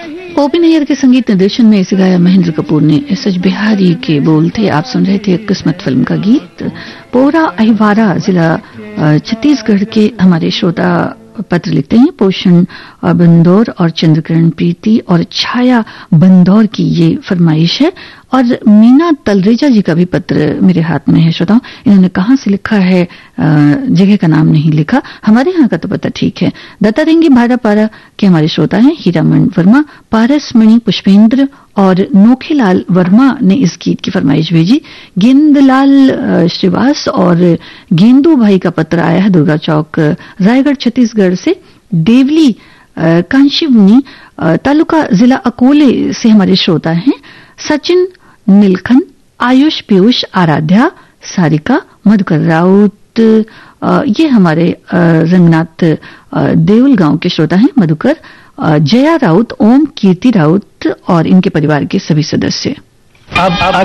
OP Nayyar के संगीत निर्देशन में इसे गाया महेंद्र कपूर ने। एस.एच. बिहारी के बोल थे। आप सुन रहे थे किस्मत फिल्म का गीत। पोरा अहिवारा जिला छत्तीसगढ़ के हमारे श्रोता पत्र लिखते हैं। पोषण बंदौर और चंद्रकिरण प्रीति और छाया बंदौर की ये फरमाइश है। और मीना तलरेजा जी का भी पत्र मेरे हाथ में है श्रोताओं। इन्होंने कहां से लिखा है, जगह का नाम नहीं लिखा। हमारे यहाँ का तो पता ठीक है। दत्तारेंगी भाड़ापारा के हमारे श्रोता हैं हीरामण वर्मा, पारसमणि पुष्पेंद्र और नोखेलाल वर्मा ने इस गीत की फरमाइश भेजी। गेंदलाल श्रीवास और गेंदू भाई का पत्र आया है दुर्गा चौक रायगढ़ छत्तीसगढ़ से। देवली कांशीवनी तालुका जिला अकोले से हमारे श्रोता हैं सचिन नीलखन, आयुष पीयूष, आराध्या, सारिका, मधुकर राउत। ये हमारे रंगनाथ देउल गांव के श्रोता हैं मधुकर, जया राउत, ओम, कीर्ति राउत और इनके परिवार के सभी सदस्य। अब